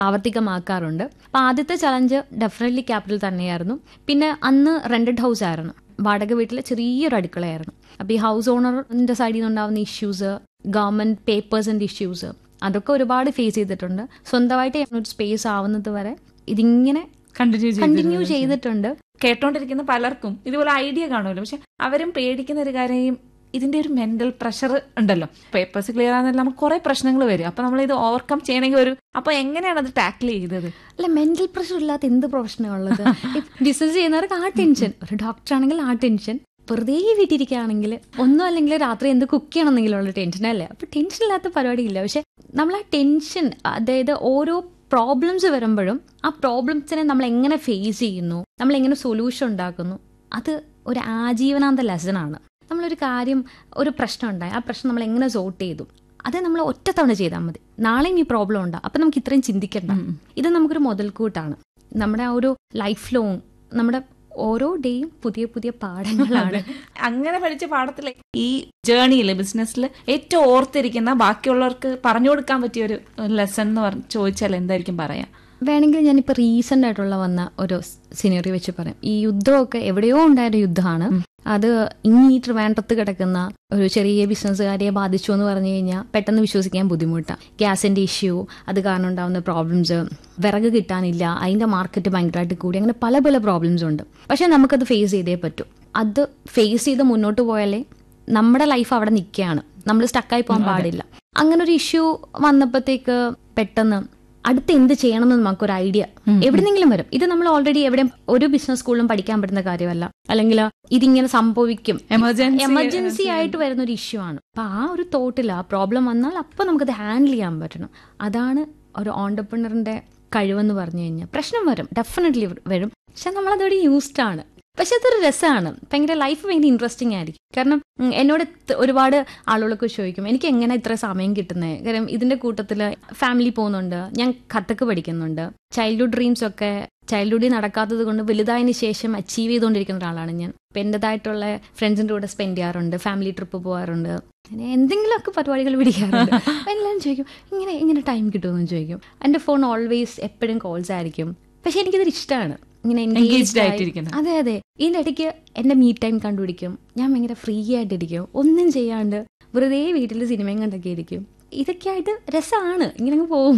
ആവർത്തികമാക്കാറുണ്ട്. അപ്പം ആദ്യത്തെ challenge definitely capital തന്നെയായിരുന്നു. പിന്നെ അന്ന് റെന്റഡ് ഹൗസ് ആയിരുന്നു, വാടക വീട്ടിലെ ചെറിയൊരു അടുക്കളയായിരുന്നു. അപ്പോൾ ഈ ഹൗസ് ഓണറിന്റെ സൈഡിൽ നിന്നുണ്ടാവുന്ന ഇഷ്യൂസ്, ഗവൺമെന്റ് പേപ്പേഴ്സിന്റെ ഇഷ്യൂസ്, അതൊക്കെ ഒരുപാട് ഫേസ് ചെയ്തിട്ടുണ്ട്. സ്വന്തമായിട്ട് ഒരു സ്പേസ് ആവുന്നത് വരെ ഇതിങ്ങനെ കണ്ടിന്യൂ ചെയ്തിട്ടുണ്ട്. കേട്ടോണ്ടിരിക്കുന്ന പലർക്കും ഇതുപോലെ ഐഡിയ കാണുമല്ലോ, പക്ഷെ അവരും പേടിക്കുന്ന ഒരു കാര്യം ഇതിന്റെ ഒരു മെന്റൽ പ്രഷർ ഉണ്ടല്ലോ. പേപ്പേഴ്സ് ക്ലിയർ ആകുന്നില്ല, നമുക്ക് കുറെ പ്രശ്നങ്ങൾ വരും. അപ്പൊ നമ്മൾ ഇത് ഓവർകം ചെയ്യണമെങ്കിൽ അപ്പൊ എങ്ങനെയാണ് അത് ടാക്കിൾ ചെയ്തത്? അല്ല, മെന്റൽ പ്രഷർ ഇല്ലാത്ത എന്ത് പ്രൊഫഷനുള്ളത്? ബിസിനസ് ചെയ്യുന്നവർക്ക് ആ ടെൻഷൻ, ഒരു ഡോക്ടർ ആണെങ്കിൽ ആ ടെൻഷൻ, വെറുതെ വീട്ടിരിക്കുകയാണെങ്കിൽ ഒന്നും അല്ലെങ്കിൽ രാത്രി എന്ത് കുക്ക് ചെയ്യണമെന്നെങ്കിലുള്ള ടെൻഷൻ അല്ലേ. അപ്പൊ ടെൻഷൻ ഇല്ലാത്ത പരിപാടിയില്ല. പക്ഷെ നമ്മൾ ആ ടെൻഷൻ, അതായത് ഓരോ പ്രോബ്ലംസ് വരുമ്പോഴും ആ പ്രോബ്ലംസിനെ നമ്മൾ എങ്ങനെ ഫേസ് ചെയ്യുന്നു, നമ്മൾ എങ്ങനെ സൊല്യൂഷൻ ഉണ്ടാക്കുന്നു, അത് ഒരു ആജീവനാന്ത ലെസണാണ്. നമ്മളൊരു കാര്യം, ഒരു പ്രശ്നം ഉണ്ടായി, ആ പ്രശ്നം നമ്മൾ എങ്ങനെ സോർട്ട് ചെയ്തു, അത് നമ്മൾ ഒറ്റ തവണ ചെയ്താൽ മതി. നാളെയും ഈ പ്രോബ്ലം ഉണ്ടാകും, അപ്പം നമുക്ക് ഇത്രയും ചിന്തിക്കണ്ട. ഇത് നമുക്കൊരു മുതൽക്കൂട്ടാണ്. നമ്മുടെ ആ ഒരു ലൈഫ് ലോങ്, നമ്മുടെ ഓരോ ഡേയും പുതിയ പുതിയ പാഠങ്ങളാണ്. അങ്ങനെ പഠിച്ച പാഠത്തിൽ ഈ ജേർണിയിൽ, ബിസിനസ്സിൽ ഏറ്റവും ഓർത്തിരിക്കുന്ന, ബാക്കിയുള്ളവർക്ക് പറഞ്ഞു കൊടുക്കാൻ പറ്റിയ ഒരു ലെസൺ എന്ന് ചോദിച്ചാൽ എന്തായിരിക്കും പറയാം? വേണമെങ്കിൽ ഞാനിപ്പോൾ റീസെന്റ് ആയിട്ടുള്ള വന്ന ഒരു സിനറി വെച്ച് പറയാം. ഈ യുദ്ധമൊക്കെ എവിടെയോ ഉണ്ടായൊരു യുദ്ധമാണ്. അത് ഇനി ട്രിവാൻഡ്രത്ത് കിടക്കുന്ന ഒരു ചെറിയ ബിസിനസ്സുകാരിയെ ബാധിച്ചു എന്ന് പറഞ്ഞു കഴിഞ്ഞാൽ പെട്ടെന്ന് വിശ്വസിക്കാൻ ബുദ്ധിമുട്ടാണ്. ഗ്യാസിന്റെ ഇഷ്യൂ, അത് കാരണം ഉണ്ടാകുന്ന പ്രോബ്ലംസ്, വിറക് കിട്ടാനില്ല, അതിന്റെ മാർക്കറ്റ് ഭയങ്കരമായിട്ട് കൂടി, അങ്ങനെ പല പല പ്രോബ്ലംസ് ഉണ്ട്. പക്ഷെ നമുക്കത് ഫേസ് ചെയ്തേ പറ്റൂ. അത് ഫേസ് ചെയ്ത് മുന്നോട്ട് പോയാലേ നമ്മുടെ ലൈഫ് അവിടെ നിൽക്കുകയാണ്, നമ്മൾ സ്റ്റക്കായി പോകാൻ പാടില്ല. അങ്ങനെ ഒരു ഇഷ്യൂ വന്നപ്പോഴത്തേക്ക് പെട്ടെന്ന് അടുത്ത് എന്ത് ചെയ്യണമെന്ന് നമുക്കൊരു ഐഡിയ എവിടെന്നെങ്കിലും വരും. ഇത് നമ്മൾ ഓൾറെഡി എവിടെ ഒരു ബിസിനസ് സ്കൂളിലും പഠിക്കാൻ പറ്റുന്ന കാര്യമല്ല, അല്ലെങ്കിൽ ഇതിങ്ങനെ സംഭവിക്കും, എമർജൻസി ആയിട്ട് വരുന്ന ഒരു ഇഷ്യൂ ആണ്. അപ്പൊ ആ ഒരു തോട്ടിൽ ആ പ്രോബ്ലം വന്നാൽ അപ്പൊ നമുക്കത് ഹാൻഡിൽ ചെയ്യാൻ പറ്റണം. അതാണ് ഒരു ഓണ്ടർപ്രണറിന്റെ കഴിവെന്ന് പറഞ്ഞു കഴിഞ്ഞാൽ. പ്രശ്നം വരും, ഡെഫിനറ്റ്ലി വരും, പക്ഷെ നമ്മളതോടെ യൂസ്ഡ് ആണ്. പക്ഷെ അതൊരു രസമാണ്, ഭയങ്കര ലൈഫ് ഭയങ്കര ഇൻട്രസ്റ്റിംഗ് ആയിരിക്കും. കാരണം എന്നോട് ഒരുപാട് ആളുകളൊക്കെ ചോദിക്കും എനിക്ക് എങ്ങനെ ഇത്ര സമയം കിട്ടുന്നത്. കാരണം ഇതിന്റെ കൂട്ടത്തിൽ ഫാമിലി പോകുന്നുണ്ട്, ഞാൻ കഥക്ക് പഠിക്കുന്നുണ്ട്, ചൈൽഡ്ഹുഡ് ഡ്രീംസ് ഒക്കെ ചൈൽഡ്ഹുഡിൽ നടക്കാത്തത് കൊണ്ട് വലുതായതിനു ശേഷം അച്ചീവ് ചെയ്തുകൊണ്ടിരിക്കുന്ന ഒരാളാണ് ഞാൻ. അപ്പം എൻ്റെതായിട്ടുള്ള ഫ്രണ്ട്സിൻ്റെ കൂടെ സ്പെൻഡ് ചെയ്യാറുണ്ട്, ഫാമിലി ട്രിപ്പ് പോകാറുണ്ട്, അങ്ങനെ എന്തെങ്കിലുമൊക്കെ പരിപാടികൾ പിടിക്കാറുണ്ട്. അപ്പം എല്ലാവരും ചോദിക്കും ഇങ്ങനെ ടൈം കിട്ടുമെന്ന് ചോദിക്കും. എൻ്റെ ഫോൺ ഓൾവേസ് എപ്പോഴും കോൾസ് ആയിരിക്കും. പക്ഷെ എനിക്കിതൊരു ഇഷ്ടമാണ്, ഇങ്ങനെ എൻഗേജ്ഡ് ആയിട്ടിരിക്കുന്നത്. അതെ അതെ. ഇതിൻ്റെ ഇടയ്ക്ക് എൻ്റെ മീ ടൈം കണ്ടുപിടിക്കും. ഞാൻ ഭയങ്കര ഫ്രീ ആയിട്ടിരിക്കും, ഒന്നും ചെയ്യാണ്ട് വെറുതെ വീട്ടിൽ സിനിമയും കണ്ടൊക്കെ ഇരിക്കും. ഇതൊക്കെ ആയിട്ട് രസമാണ്, ഇങ്ങനെ പോകും.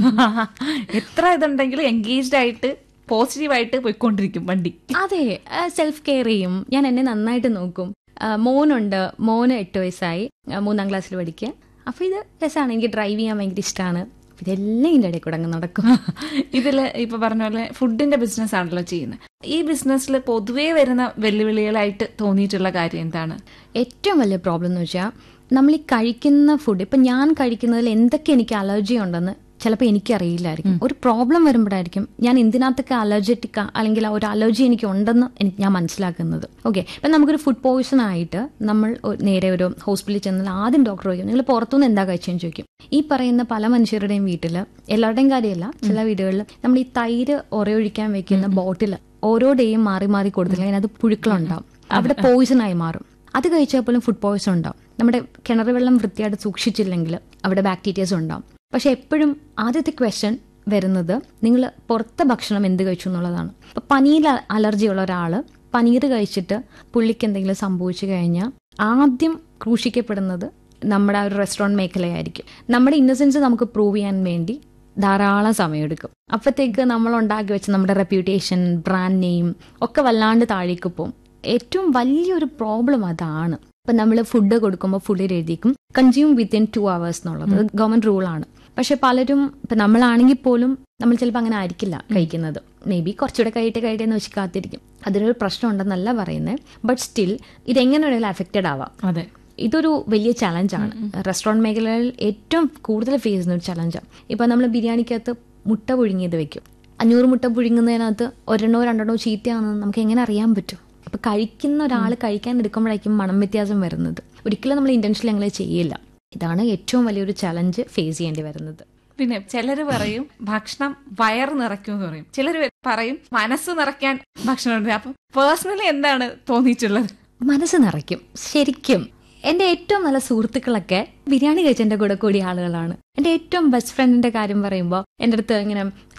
എത്ര ഇതുണ്ടെങ്കിലും എൻഗേജ്ഡ് ആയിട്ട് പോസിറ്റീവായിട്ട് പോയിക്കൊണ്ടിരിക്കും വണ്ടി. അതെ, സെൽഫ് കെയർ ചെയ്യും. ഞാൻ എന്നെ നന്നായിട്ട് നോക്കും. മോനുണ്ട്, മോന് 8 വയസ്സായി, 3ാം ക്ലാസ്സിൽ പഠിക്കുക. അപ്പൊ ഇത് രസമാണ്, എനിക്ക് ഡ്രൈവ് ചെയ്യാൻ ഭയങ്കര ഇഷ്ടമാണ്. ഇതെല്ലാം ഇതിൻ്റെ ഇടയിൽ കൂടെ അങ്ങ് നടക്കും. ഇതില് ഇപ്പൊ പറഞ്ഞ പോലെ ഫുഡിന്റെ ബിസിനസ് ആണല്ലോ ചെയ്യുന്നത്. ഈ ബിസിനസ്സിൽ പൊതുവേ വരുന്ന വെല്ലുവിളികളായിട്ട് തോന്നിയിട്ടുള്ള കാര്യം എന്താണ്? ഏറ്റവും വലിയ പ്രോബ്ലം എന്ന് വെച്ചാൽ നമ്മൾ ഈ കഴിക്കുന്ന ഫുഡ്, ഇപ്പം ഞാൻ കഴിക്കുന്നതിൽ എന്തൊക്കെ എനിക്ക് അലർജി ഉണ്ടെന്ന് ചിലപ്പോൾ എനിക്കറിയില്ലായിരിക്കും. ഒരു പ്രോബ്ലം വരുമ്പോഴായിരിക്കും ഞാൻ എന്തിനകത്തൊക്കെ അലർജറ്റിക് അല്ലെങ്കിൽ ഒരു അലർജി എനിക്ക് ഉണ്ടെന്ന് ഞാൻ മനസ്സിലാക്കുന്നത്. ഓക്കെ, ഇപ്പം നമുക്കൊരു ഫുഡ് പോയ്സൺ ആയിട്ട് നമ്മൾ നേരെ ഒരു ഹോസ്പിറ്റലിൽ ചെന്നാൽ ആദ്യം ഡോക്ടർ ചോദിക്കും നിങ്ങൾ പുറത്തുനിന്ന് എന്താ കഴിച്ചതെന്ന് ചോദിക്കും. ഈ പറയുന്ന പല മനുഷ്യരുടെയും വീട്ടിൽ, എല്ലാവരുടെയും കാര്യമല്ല, ചില വീടുകളിൽ നമ്മൾ ഈ തൈര് ഉറയൊഴിക്കാൻ വെക്കുന്ന ബോട്ടിൽ ഓരോ ഡേയും മാറി മാറി കൊടുത്തില്ലെങ്കിൽ അതിനകത്ത് പുഴുക്കളുണ്ടാവും, അവിടെ പോയിസണായി മാറും. അത് കഴിച്ചാൽ പോലും ഫുഡ് പോയ്സൺ ഉണ്ടാവും. നമ്മുടെ കിണർ വെള്ളം വൃത്തിയായിട്ട് സൂക്ഷിച്ചില്ലെങ്കിൽ അവിടെ ബാക്ടീരിയസ് ഉണ്ടാവും. പക്ഷെ എപ്പോഴും ആദ്യത്തെ ക്വസ്റ്റ്യൻ വരുന്നത് നിങ്ങൾ പുറത്തെ ഭക്ഷണം എന്ത് കഴിച്ചു എന്നുള്ളതാണ്. ഇപ്പം പനീർ അലർജി ഉള്ള ഒരാൾ പനീർ കഴിച്ചിട്ട് പുള്ളിക്ക് എന്തെങ്കിലും സംഭവിച്ചു കഴിഞ്ഞാൽ ആദ്യം ക്രൂശിക്കപ്പെടുന്നത് നമ്മുടെ ആ ഒരു റെസ്റ്റോറൻറ്റ് മേഖലയായിരിക്കും. നമ്മുടെ ഇന്നസെൻസ് നമുക്ക് പ്രൂവ് ചെയ്യാൻ വേണ്ടി ധാരാളം സമയമെടുക്കും. അപ്പോഴത്തേക്ക് നമ്മൾ ഉണ്ടാക്കി വെച്ച നമ്മുടെ റെപ്യൂട്ടേഷൻ, ബ്രാൻഡ് നെയിം ഒക്കെ വല്ലാണ്ട് താഴേക്ക് പോകും. ഏറ്റവും വലിയൊരു പ്രോബ്ലം അതാണ്. ഇപ്പം നമ്മൾ ഫുഡ് കൊടുക്കുമ്പോൾ ഫുഡിൽ എഴുതിക്കും കൺസ്യൂം വിത്തിൻ 2 hours എന്നുള്ളത് ഗവൺമെന്റ് റൂളാണ്. പക്ഷെ പലരും, ഇപ്പം നമ്മളാണെങ്കിൽ പോലും നമ്മൾ ചിലപ്പോൾ അങ്ങനെ ആയിരിക്കില്ല കഴിക്കുന്നത്. മേ ബി കുറച്ചുകൂടെ കഴിയട്ടെ എന്ന് വെച്ച് കാത്തിരിക്കും. അതിനൊരു പ്രശ്നം ഉണ്ടെന്നല്ല പറയുന്നത്, ബട്ട് സ്റ്റിൽ ഇതെങ്ങനെ വേണമെങ്കിലും അഫക്റ്റഡ് ആവാം. അതെ, ഇതൊരു വലിയ ചലഞ്ചാണ്. റെസ്റ്റോറൻറ്റ് മേഖലയിൽ ഏറ്റവും കൂടുതൽ ഫേസ് ചെയ്യുന്ന ഒരു ചലഞ്ചാണ്. ഇപ്പം നമ്മൾ ബിരിയാണിക്കകത്ത് മുട്ട പുഴുങ്ങിയത് വെക്കും. 500 മുട്ട പുഴുങ്ങുന്നതിനകത്ത് 1 2 ചീത്തയാണെന്ന് നമുക്ക് എങ്ങനെ അറിയാൻ പറ്റും? അപ്പൊ കഴിക്കുന്ന ഒരാൾ കഴിക്കാൻ എടുക്കുമ്പോഴായിരിക്കും മണം വ്യത്യാസം വരുന്നത്. ഒരിക്കലും നമ്മൾ ഇന്റൻഷനിൽ അങ്ങനെ ചെയ്യില്ല. ഇതാണ് ഏറ്റവും വലിയൊരു ചലഞ്ച് ഫേസ് ചെയ്യേണ്ടി വരുന്നത്. പിന്നെ ചിലര് പറയും ഭക്ഷണം വയറ് നിറയ്ക്കും എന്ന് പറയും, ചിലർ പറയും മനസ്സ് നിറയ്ക്കാൻ ഭക്ഷണം. അപ്പൊ പേഴ്സണലി എന്താണ് തോന്നിയിട്ടുള്ളത്? മനസ്സ് നിറയ്ക്കും ശരിക്കും. എൻ്റെ ഏറ്റവും നല്ല സുഹൃത്തുക്കളൊക്കെ ബിരിയാണി കഴിച്ചതിൻ്റെ കൂടെ കൂടിയ ആളുകളാണ്. എൻ്റെ ഏറ്റവും ബെസ്റ്റ് ഫ്രണ്ടിന്റെ കാര്യം പറയുമ്പോൾ എൻ്റെ അടുത്ത് ഇങ്ങനെ